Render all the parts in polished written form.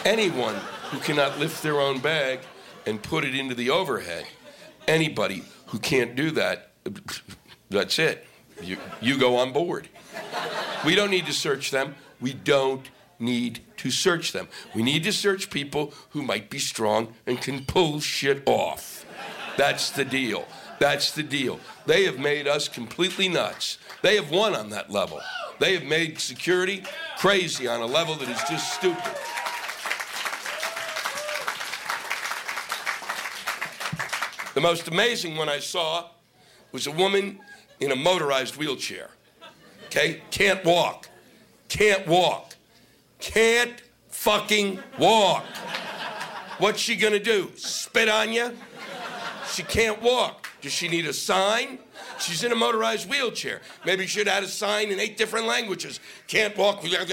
Anyone who cannot lift their own bag and put it into the overhead, anybody who can't do that, that's it. You go on board. We don't need to search them. We don't need to search them. We need to search people who might be strong and can pull shit off. That's the deal. That's the deal. They have made us completely nuts. They have won on that level. They have made security crazy on a level that is just stupid. The most amazing one I saw was a woman in a motorized wheelchair. Okay? Can't walk. Can't walk. Can't fucking walk. What's she gonna do? Spit on you? She can't walk. Does she need a sign? She's in a motorized wheelchair. Maybe she should have had a sign in 8 different languages. Can't walk. Can't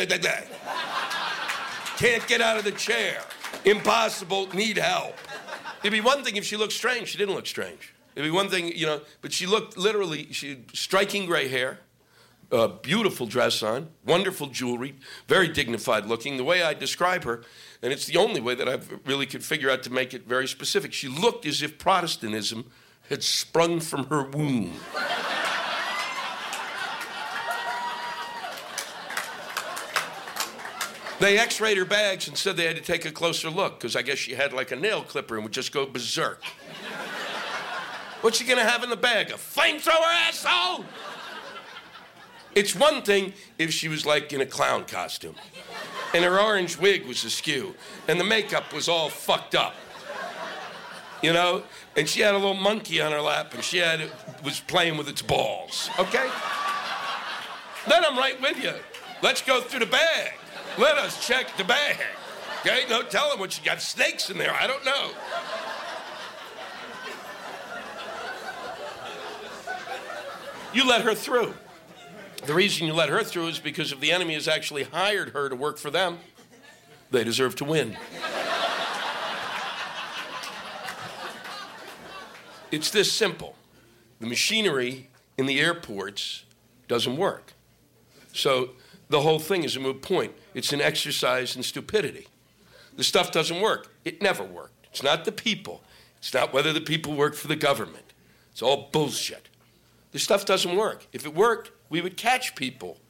get out of the chair. Impossible. Need help. It'd be one thing if she looked strange. She didn't look strange. It'd be one thing, but she looked literally, she had striking gray hair, beautiful dress on, wonderful jewelry, very dignified looking. The way I describe her, and it's the only way that I really could figure out to make it very specific, she looked as if Protestantism had sprung from her womb. They x-rayed her bags and said they had to take a closer look because I guess she had like a nail clipper and would just go berserk. What's she gonna have in the bag? A flamethrower, asshole? It's one thing if she was like in a clown costume and her orange wig was askew and the makeup was all fucked up, and she had a little monkey on her lap and was playing with its balls, okay? Then I'm right with you. Let's go through the bag. Let us check the bag, okay? Don't tell them what she got snakes in there. I don't know. You let her through. The reason you let her through is because if the enemy has actually hired her to work for them, they deserve to win. It's this simple. The machinery in the airports doesn't work. So the whole thing is a moot point. It's an exercise in stupidity. The stuff doesn't work. It never worked. It's not the people. It's not whether the people work for the government. It's all bullshit. The stuff doesn't work. If it worked, we would catch people.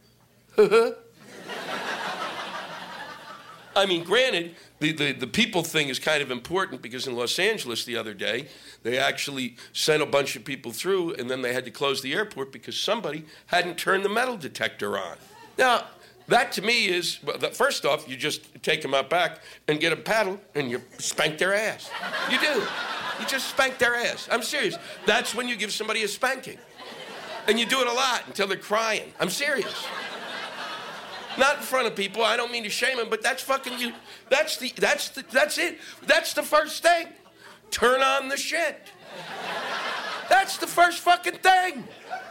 I mean, granted, the people thing is kind of important because in Los Angeles the other day, they actually sent a bunch of people through and then they had to close the airport because somebody hadn't turned the metal detector on. Now, that to me is, first off, you just take them out back and get a paddle and you spank their ass. You do. You just spank their ass. I'm serious. That's when you give somebody a spanking. And you do it a lot until they're crying. I'm serious. Not in front of people. I don't mean to shame them, but that's fucking you. That's it. That's the first thing. Turn on the shit. That's the first fucking thing.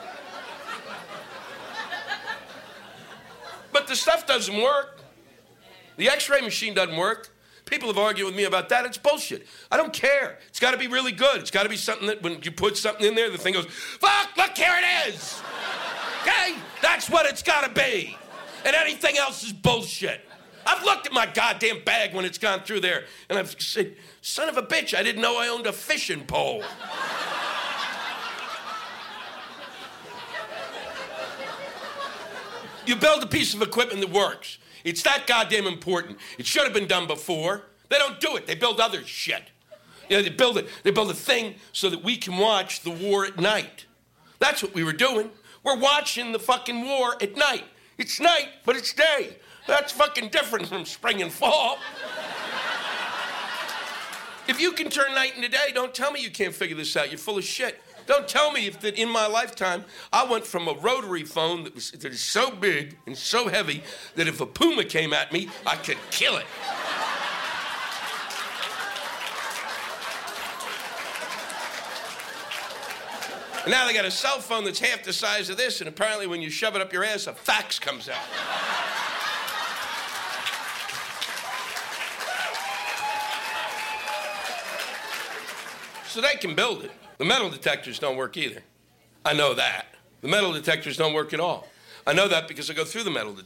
But the stuff doesn't work. The x-ray machine doesn't work. People have argued with me about that. It's bullshit. I don't care. It's got to be really good. It's got to be something that when you put something in there, the thing goes, fuck, look, here it is. Okay? That's what it's got to be. And anything else is bullshit. I've looked at my goddamn bag when it's gone through there, and I've said, son of a bitch, I didn't know I owned a fishing pole. You build a piece of equipment that works. It's that goddamn important. It should have been done before. They don't do it. They build other shit. They build it. They build a thing so that we can watch the war at night. That's what we were doing. We're watching the fucking war at night. It's night, but it's day. That's fucking different from spring and fall. If you can turn night into day, don't tell me you can't figure this out. You're full of shit. Don't tell me that in my lifetime, I went from a rotary phone that is so big and so heavy that if a puma came at me, I could kill it. And now they got a cell phone that's half the size of this, and apparently when you shove it up your ass, a fax comes out. So they can build it. The metal detectors don't work either. I know that. The metal detectors don't work at all. I know that because I go through the metal detectors.